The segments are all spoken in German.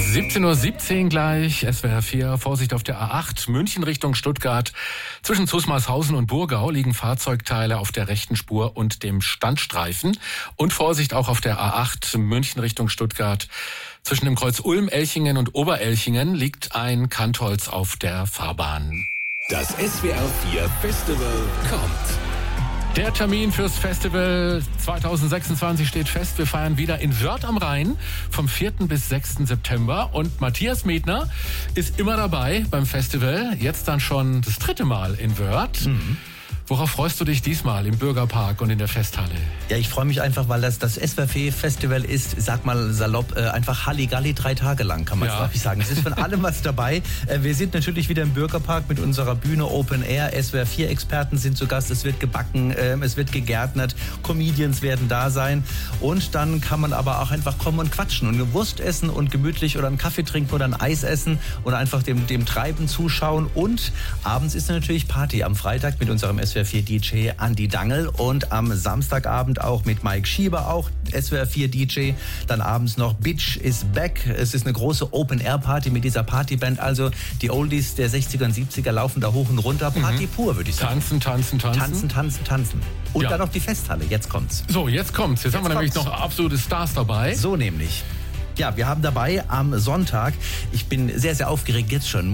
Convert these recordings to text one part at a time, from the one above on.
17:17 Uhr gleich, SWR 4, Vorsicht auf der A8, München Richtung Stuttgart. Zwischen Zusmarshausen und Burgau liegen Fahrzeugteile auf der rechten Spur und dem Standstreifen. Und Vorsicht auch auf der A8, München Richtung Stuttgart. Zwischen dem Kreuz Ulm, Elchingen und Oberelchingen liegt ein Kantholz auf der Fahrbahn. Das SWR 4 Festival kommt. Der Termin fürs Festival 2026 steht fest. Wir feiern wieder in Wörth am Rhein vom 4. bis 6. September. Und Matthias Medner ist immer dabei beim Festival. Jetzt dann schon das 3. Mal in Wörth. Worauf freust du dich diesmal im Bürgerpark und in der Festhalle? Ja, ich freue mich einfach, weil das SWR 4 Festival ist, sag mal salopp, einfach Halligalli 3 Tage lang, kann man es sagen. Es ist von allem was dabei. Wir sind natürlich wieder im Bürgerpark mit unserer Bühne Open Air. SWR 4 Experten sind zu Gast. Es wird gebacken, es wird gegärtnert. Comedians werden da sein. Und dann kann man aber auch einfach kommen und quatschen und eine Wurst essen und gemütlich oder einen Kaffee trinken oder ein Eis essen oder einfach dem Treiben zuschauen. Und abends ist natürlich Party am Freitag mit unserem SWR 4 DJ Andi Dangel und am Samstagabend auch mit Mike Schieber, auch SWR 4 DJ. Dann abends noch Bitch is Back. Es ist eine große Open-Air-Party mit dieser Partyband. Also die Oldies der 60er und 70er laufen da hoch und runter. Party pur, würde ich sagen. Tanzen. Und dann noch die Festhalle. Jetzt kommt's. So, jetzt kommt's. Jetzt haben wir nämlich noch absolute Stars dabei. So nämlich. Ja, wir haben dabei am Sonntag, ich bin sehr, sehr aufgeregt jetzt schon,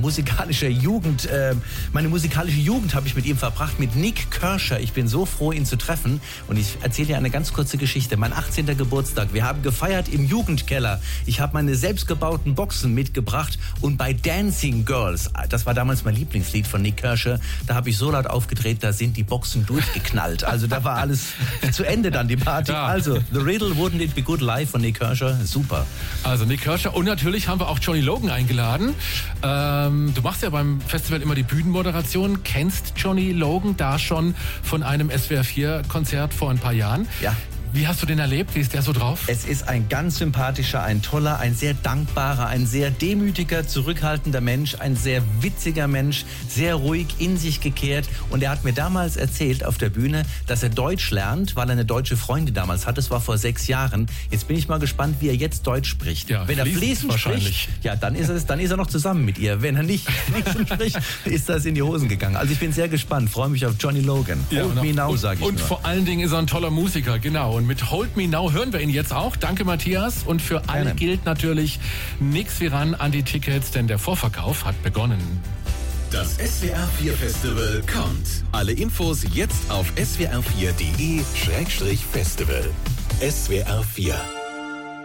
meine musikalische Jugend habe ich mit ihm verbracht, mit Nik Kershaw. Ich bin so froh, ihn zu treffen und ich erzähle dir eine ganz kurze Geschichte. Mein 18. Geburtstag, wir haben gefeiert im Jugendkeller. Ich habe meine selbstgebauten Boxen mitgebracht und bei Dancing Girls, das war damals mein Lieblingslied von Nik Kershaw, da habe ich so laut aufgedreht, da sind die Boxen durchgeknallt. Also da war alles zu Ende dann, die Party. Ja. Also, The Riddle Wouldn't It Be Good live von Nik Kershaw, super. Also Nik Kershaw und natürlich haben wir auch Johnny Logan eingeladen. Du machst ja beim Festival immer die Bühnenmoderation. Kennst Johnny Logan da schon von einem SWR 4 Konzert vor ein paar Jahren? Ja. Wie hast du den erlebt? Wie ist der so drauf? Es ist ein ganz sympathischer, ein toller, ein sehr dankbarer, ein sehr demütiger, zurückhaltender Mensch, ein sehr witziger Mensch, sehr ruhig, in sich gekehrt. Und er hat mir damals erzählt auf der Bühne, dass er Deutsch lernt, weil er eine deutsche Freundin damals hat. Das war vor 6 Jahren. Jetzt bin ich mal gespannt, wie er jetzt Deutsch spricht. Ja, wenn er fließend spricht, ja, dann ist er noch zusammen mit ihr. Wenn er nicht fließend spricht, ist das in die Hosen gegangen. Also ich bin sehr gespannt, freue mich auf Johnny Logan. Ja, Hold Me Now, sage ich Und nur. vor allen Dingen ist er ein toller Musiker, genau. Und mit Hold Me Now hören wir ihn jetzt auch. Danke, Matthias. Und für alle gilt natürlich nix wie ran an die Tickets, denn der Vorverkauf hat begonnen. Das SWR 4 Festival kommt. Alle Infos jetzt auf swr4.de/festival. SWR 4